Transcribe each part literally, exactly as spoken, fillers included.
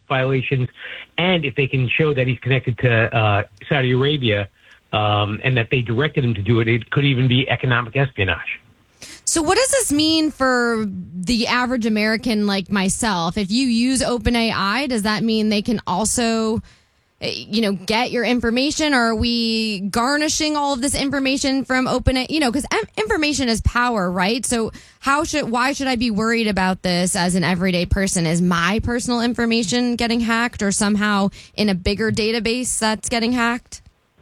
violations, and if they can show that he's connected to uh, Saudi Arabia um, and that they directed him to do it, it could even be economic espionage. So what does this mean for the average American like myself? If you use OpenAI, does that mean they can also, you know, get your information? Or are we garnishing all of this information from OpenAI? You know, because information is power, right? So how should, why should I be worried about this as an everyday person? Is my personal information getting hacked or somehow in a bigger database that's getting hacked?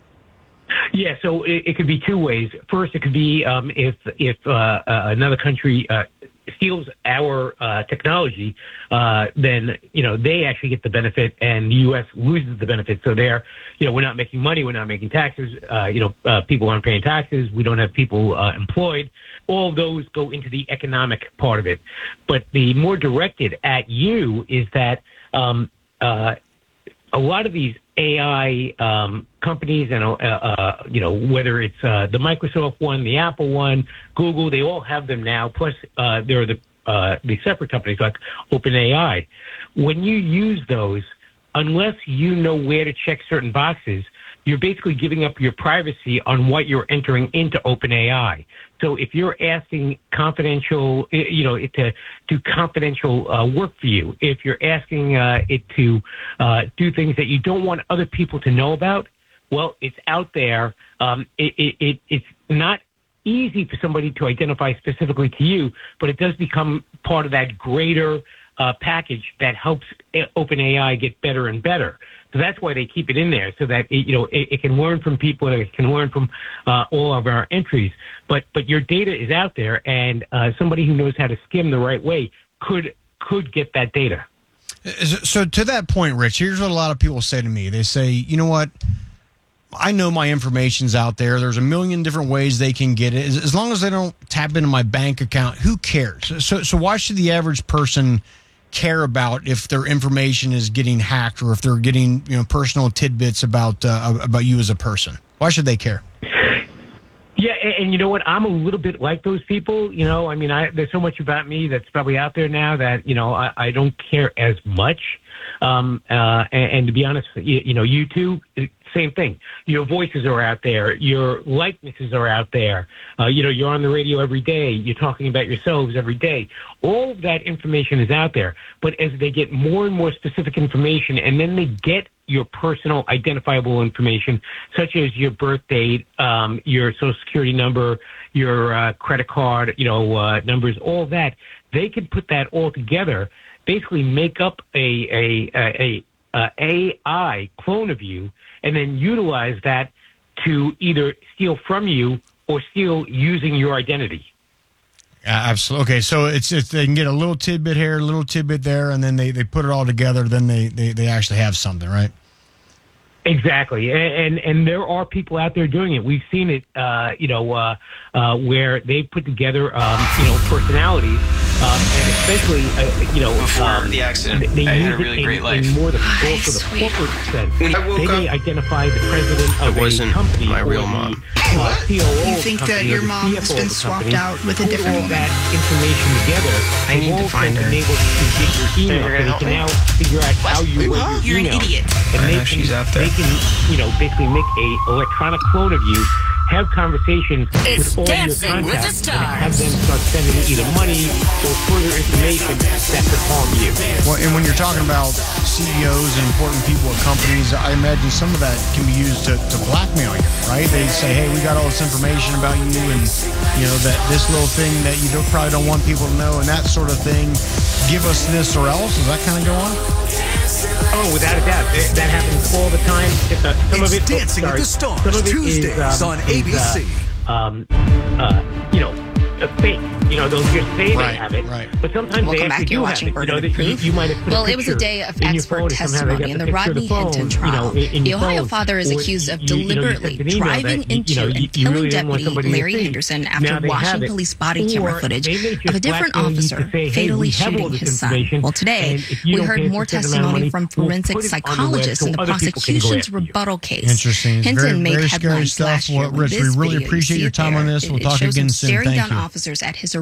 Yeah, so it, it could be two ways. First, it could be um, if if uh, uh, another country uh, steals our uh, technology, uh, then you know they actually get the benefit, and the U S loses the benefit. So they're, you know, we're not making money, we're not making taxes. Uh, you know, uh, people aren't paying taxes. We don't have people uh, employed. All of those go into the economic part of it. But the more directed at you is that um, uh, a lot of these A I um, companies, and uh, uh, you know, whether it's uh, the Microsoft one, the Apple one, Google, they all have them now. Plus, uh, there are the uh, the separate companies like OpenAI. When you use those, unless you know where to check certain boxes, you're basically giving up your privacy on what you're entering into OpenAI. So if you're asking confidential, you know, it to do confidential uh, work for you, if you're asking uh, it to uh, do things that you don't want other people to know about, well, it's out there. Um, it, it, it, it's not easy for somebody to identify specifically to you, but it does become part of that greater uh, package that helps OpenAI get better and better. So that's why they keep it in there, so that it, you know it, it can learn from people, and it can learn from uh, all of our entries. But but your data is out there, and uh, somebody who knows how to skim the right way could could get that data. So to that point, Rich, here's what a lot of people say to me. They say, you know what? I know my information's out there. There's a million different ways they can get it. As, as long as they don't tap into my bank account, who cares? So so why should the average person care about if their information is getting hacked or if they're getting, you know, personal tidbits about uh, about you as a person? Why should they care? Yeah, and, and you know what? I'm a little bit like those people. You know, I mean, I, there's so much about me that's probably out there now that, you know, I, I don't care as much. Um, uh, and, and to be honest, you, you know, you too, same thing. Your voices are out there. Your likenesses are out there. Uh, you know, you're on the radio every day. You're talking about yourselves every day. All of that information is out there. But as they get more and more specific information, and then they get your personal identifiable information, such as your birth date, um, your social security number, your uh, credit card, you know, uh, numbers, all that, they can put that all together, basically make up a, a, a, a, a AI clone of you, and then utilize that to either steal from you or steal using your identity. Uh, absolutely. Okay, so it's, it's they can get a little tidbit here, a little tidbit there, and then they, they put it all together. Then they, they, they actually have something, right? Exactly, and, and and there are people out there doing it. We've seen it, uh, you know, uh, uh, where they put together, um, you know, personalities, um, and especially, uh, you know, before um, the accident, they I use had a really it great in, life. in more the, Ay, for the sweet. corporate sense. When I woke they may up, identify the president of it wasn't a company my real or mom. the uh, C O O You of think the that company, your or the mom C F O has of been the swapped company, out with a put different all woman? that information together. I need to They've also find her. been able to get your email, You're so gonna they help can me? now figure out how you What? wrote You're your an email. idiot. And I they know can, she's out there. They can, you know, basically make a electronic clone of you, have conversations It's with all your Dancing with the contacts, and have Stars. them start sending either money or further information that could harm you. Well, and when you're talking about C E Os and important people at companies, I imagine some of that can be used to, to blackmail you, right? They say, hey, we got all this information about you, and, you know, that this little thing that you don't, probably don't want people to know, and that sort of thing. Give us this or else. Does that kind of go on? Oh, without a doubt. That, that happens all the time. It's, uh, some It's of it, Dancing oh, with the sorry, Stars, some of it Tuesdays is, um, on is, A B C. Uh, um, uh, you know, uh, fake. You know, they'll just say Right, they have it, right. but sometimes Welcome they back. actually You're do watching have it. You know, Burden that of you, Proof. you might have put Well, a it was a picture day of in your expert phone, and somehow they testimony got in the picture of Rodney phone, Hinton you know, trial. in- in The your Ohio phone. father is Or accused of you- you know, you deliberately sent an email driving that you- into you know, you- and you killing really didn't want Deputy somebody to Larry see. Henderson Now after they have watching it. police body Or camera footage they may of just a different blackmail you to officer say, hey, fatally we have all shooting this his son. information, Well, today and if you we don't heard pay us more a certain amount of testimony money, from we'll forensic put it on the web psychologists so in the other people can go prosecution's after you. rebuttal case. Interesting. It's Hinton very, made very scary headlines stuff. last year Well, with Rich, this we really video. You appreciate see your it time on there. this. It- We'll it talk shows again him soon. staring Thank down you. officers at his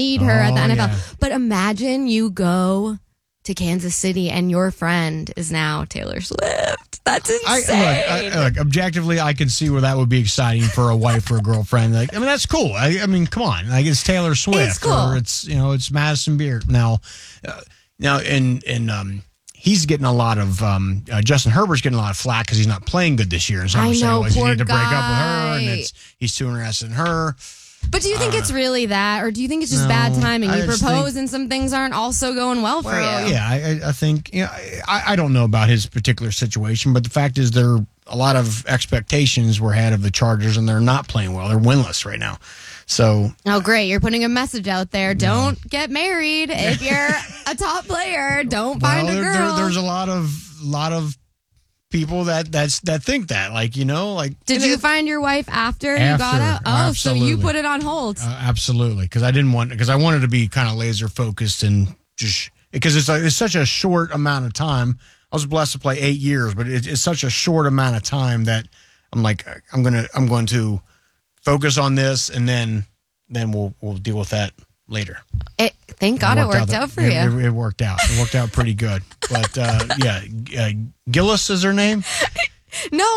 need her at the Oh, N F L. yeah. But imagine you go to Kansas City and your friend is now Taylor Swift. That's I, insane. look, I, look, objectively, I can see where that would be exciting for a wife or a girlfriend. Like, I mean, that's cool. I, I mean, come on, like it's Taylor Swift, It's cool. or it's you know, it's Madison Beer. Now, uh, now, and and um, he's getting a lot of um, uh, Justin Herbert's getting a lot of flack because he's not playing good this year. And so I I'm saying, know, well, you poor need to break up with her, and guy. it's he's too interested in her. But do you think it's really that, or do you think it's just no, bad timing? I You just propose think- and some things aren't also going well for Well, you. yeah, I, I- I think you know, I, I don't know about his particular situation, but the fact is, there a lot of expectations were had of the Chargers, and they're not playing well. They're winless right now. So Oh, great. You're putting a message out there. Don't get married if you're a top player. Don't find well, a there, girl. there, there's a lot of lot of people that that's that think that, like you know, like Did and you it- find your wife after, you got After, out? Oh, so you absolutely. put it on hold. Uh, absolutely, because I didn't want because I wanted to be kind of laser focused and just because it's like, it's such a short amount of time. I was blessed to play eight years, but it, it's such a short amount of time that I'm like I'm gonna I'm going to focus on this and then then we'll we'll deal with that later. It, Thank God it worked out, out for it, you. It, it worked out. It worked out pretty good. But uh, yeah, uh, Gillis is her name. No,